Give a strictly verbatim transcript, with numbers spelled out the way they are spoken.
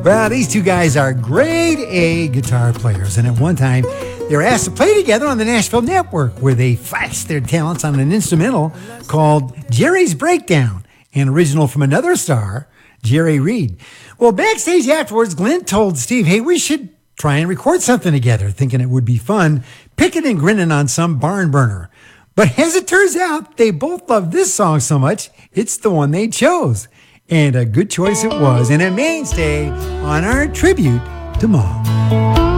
Well, these two guys are grade A guitar players, and at one time they were asked to play together on the Nashville Network, where they flashed their talents on an instrumental called Jerry's Breakdown, an original from another star, Jerry Reed. Well, backstage afterwards, Glenn told Steve, hey, we should try and record something together, thinking it would be fun, picking and grinning on some barn burner. But as it turns out, they both love this song so much, it's the one they chose. And a good choice it was, and a mainstay on our tribute to Mom.